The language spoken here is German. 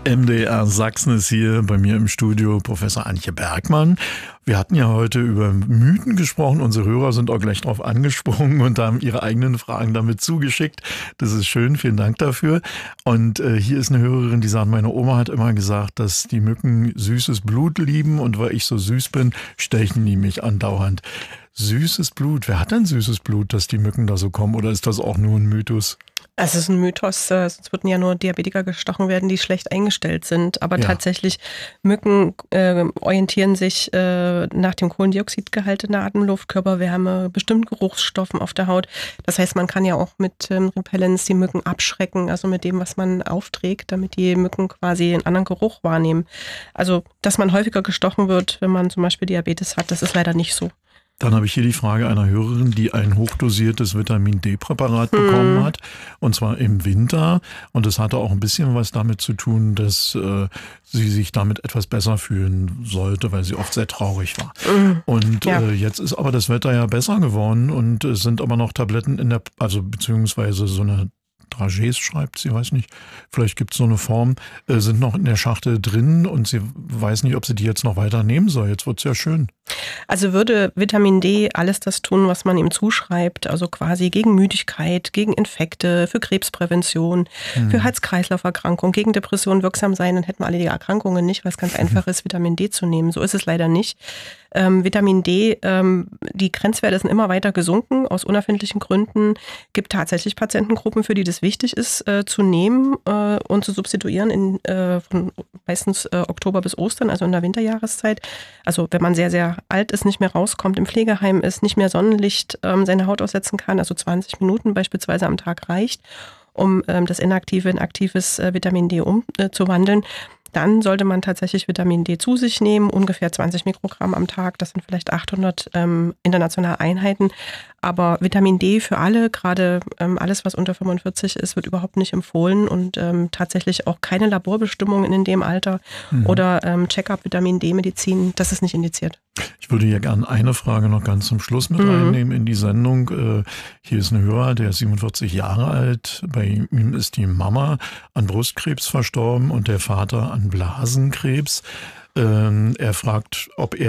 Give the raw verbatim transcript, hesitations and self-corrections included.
M D R Sachsen ist hier bei mir im Studio Professor Antje Bergmann. Wir hatten ja heute über Mythen gesprochen. Unsere Hörer sind auch gleich drauf angesprungen und haben ihre eigenen Fragen damit zugeschickt. Das ist schön, vielen Dank dafür. Und äh, hier ist eine Hörerin, die sagt, meine Oma hat immer gesagt, dass die Mücken süßes Blut lieben und weil ich so süß bin, stechen die mich andauernd. Süßes Blut, wer hat denn süßes Blut, dass die Mücken da so kommen, oder ist das auch nur ein Mythos? Es ist ein Mythos, sonst würden ja nur Diabetiker gestochen werden, die schlecht eingestellt sind. Aber ja. tatsächlich, Mücken äh, orientieren sich äh, nach dem Kohlendioxidgehalt in der Atemluft, Körperwärme, bestimmten Geruchsstoffen auf der Haut. Das heißt, man kann ja auch mit ähm, Repellents die Mücken abschrecken, also mit dem, was man aufträgt, damit die Mücken quasi einen anderen Geruch wahrnehmen. Also, dass man häufiger gestochen wird, wenn man zum Beispiel Diabetes hat, das ist leider nicht so. Dann habe ich hier die Frage einer Hörerin, die ein hochdosiertes Vitamin-D-Präparat bekommen hat, und zwar im Winter. Und das hatte auch ein bisschen was damit zu tun, dass äh, sie sich damit etwas besser fühlen sollte, weil sie oft sehr traurig war. Mhm. Und ja. äh, jetzt ist aber das Wetter ja besser geworden und es sind aber noch Tabletten in der, also beziehungsweise so eine Dragees schreibt sie, weiß nicht, vielleicht gibt es so eine Form, äh, sind noch in der Schachtel drin und sie weiß nicht, ob sie die jetzt noch weiter nehmen soll. Jetzt wird es ja schön. Also würde Vitamin D alles das tun, was man ihm zuschreibt, also quasi gegen Müdigkeit, gegen Infekte, für Krebsprävention, hm. für Herz-Kreislauf-Erkrankungen, gegen Depressionen wirksam sein, dann hätten wir alle die Erkrankungen nicht, weil es ganz einfach ist, Vitamin D zu nehmen. So ist es leider nicht. Ähm, Vitamin D, ähm, die Grenzwerte sind immer weiter gesunken, aus unerfindlichen Gründen. Gibt tatsächlich Patientengruppen, für die das wichtig ist, äh, zu nehmen äh, und zu substituieren in äh, von meistens äh, Oktober bis Ostern, also in der Winterjahreszeit. Also wenn man sehr, sehr alt ist, nicht mehr rauskommt, im Pflegeheim ist, nicht mehr Sonnenlicht ähm, seine Haut aussetzen kann, also zwanzig Minuten beispielsweise am Tag reicht, um ähm, das inaktive in aktives äh, Vitamin D umzuwandeln. Äh, Dann sollte man tatsächlich Vitamin D zu sich nehmen, ungefähr zwanzig Mikrogramm am Tag. Das sind vielleicht achthundert ähm, internationale Einheiten. Aber Vitamin D für alle, gerade ähm, alles, was unter fünfundvierzig ist, wird überhaupt nicht empfohlen und ähm, tatsächlich auch keine Laborbestimmungen in dem Alter mhm. oder ähm, Check-up Vitamin D-Medizin, das ist nicht indiziert. Ich würde hier gerne eine Frage noch ganz zum Schluss mit mhm. reinnehmen in die Sendung. Äh, hier ist ein Hörer, der ist siebenundvierzig Jahre alt. Bei ihm ist die Mama an Brustkrebs verstorben und der Vater an Blasenkrebs. Ähm, er fragt, ob er